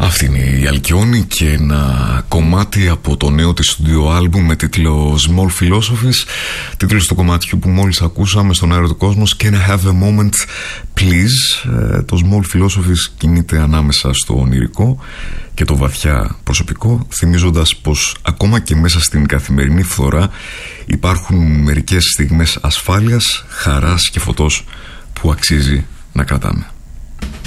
Αυτή είναι η Αλκιόνη και ένα κομμάτι από το νέο της στούντιο άλμπουμ με τίτλο Small Philosophies, τίτλος του κομματιού που μόλις ακούσαμε στον αέρα του κόσμος. Can I have a moment please? Το Small Philosophies κινείται ανάμεσα στο ονειρικό και το βαθιά προσωπικό, θυμίζοντας πως ακόμα και μέσα στην καθημερινή φθορά υπάρχουν μερικές στιγμές ασφάλειας, χαράς και φωτός που αξίζει να κρατάμε.